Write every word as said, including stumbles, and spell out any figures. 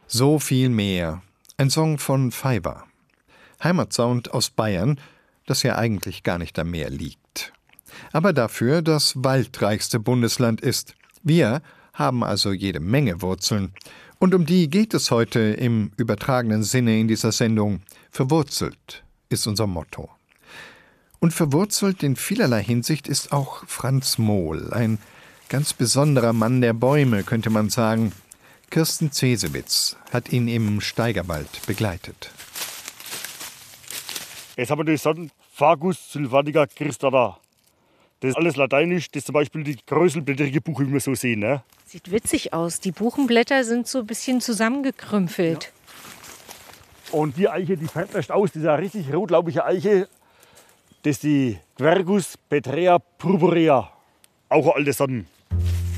So viel mehr. Ein Song von Faiwa. Heimatsound aus Bayern, das ja eigentlich gar nicht am Meer liegt. Aber dafür das waldreichste Bundesland ist. Wir haben also jede Menge Wurzeln. Und um die geht es heute im übertragenen Sinne in dieser Sendung. Verwurzelt ist unser Motto. Und verwurzelt in vielerlei Hinsicht ist auch Franz Mohl, ein ganz besonderer Mann der Bäume, könnte man sagen. Kirsten Cesewitz hat ihn im Steigerwald begleitet. Jetzt haben wir den Sorten Fagus sylvatica cristata. Das ist alles lateinisch, das ist zum Beispiel die größelblättrige Buche, wie wir so sehen. Ne? Sieht witzig aus. Die Buchenblätter sind so ein bisschen zusammengekrümpelt. Ja. Und die Eiche, die färbt erst aus, diese richtig rotlaubige Eiche, das ist die Quercus petrea purpurea. Auch eine alte Sorte.